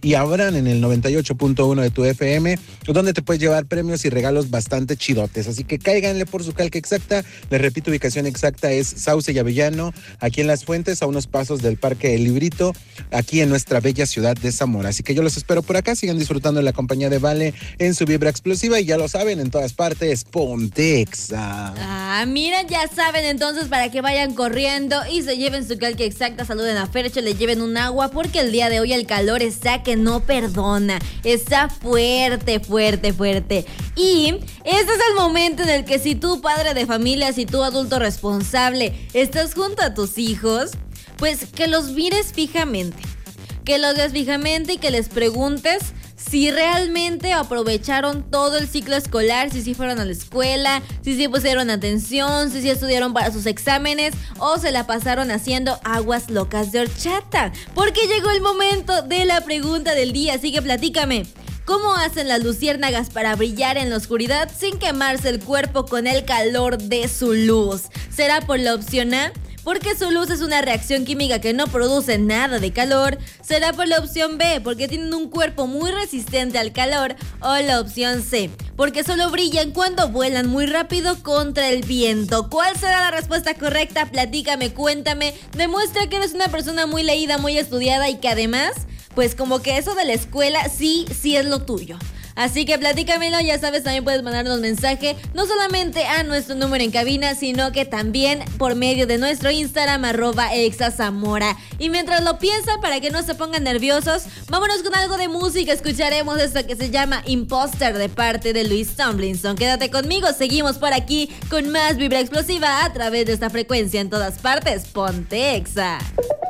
y Abraham en el 98.1 de tu FM, donde te puedes llevar premios y regalos bastante chidotes. Así que cáiganle por su calca exacta. Les repito, ubicación exacta es Sauce y Avellano, aquí en Las Fuentes, a unos pasos del Parque del Librito, aquí en nuestra bella ciudad de Zamora. Así que yo los espero por acá. Sigan disfrutando de la compañía de Vale en su vibra explosiva y ya lo saben, en todas partes, Ponte Exa. Mira, ya saben entonces para que vayan corriendo y se lleven su calca exacta, saluden a Fercho, le lleven un agua porque el día de hoy el calor está que no perdona, está fuerte, fuerte, fuerte. Y este es el momento en el que si tú padre de familia, si tú adulto responsable, estás junto a tus hijos, pues que los mires fijamente, que los veas fijamente y que les preguntes si realmente aprovecharon todo el ciclo escolar, si sí fueron a la escuela, si sí pusieron atención, si sí estudiaron para sus exámenes o se la pasaron haciendo aguas locas de horchata. Porque llegó el momento de la pregunta del día, así que platícame. ¿Cómo hacen las luciérnagas para brillar en la oscuridad sin quemarse el cuerpo con el calor de su luz? ¿Será por la opción A? Porque su luz es una reacción química que no produce nada de calor. ¿Será por la opción B? Porque tienen un cuerpo muy resistente al calor. O la opción C, porque solo brillan cuando vuelan muy rápido contra el viento. ¿Cuál será la respuesta correcta? Platícame, cuéntame. Demuestra que eres una persona muy leída, muy estudiada y que además, pues como que eso de la escuela sí es lo tuyo. Así que platícamelo, ya sabes, también puedes mandarnos mensaje, no solamente a nuestro número en cabina, sino que también por medio de nuestro Instagram, @exazamora. Y mientras lo piensan, para que no se pongan nerviosos, vámonos con algo de música. Escucharemos esto que se llama Imposter de parte de Louis Tomlinson. Quédate conmigo, seguimos por aquí con más vibra explosiva a través de esta frecuencia en todas partes. Ponte Exa.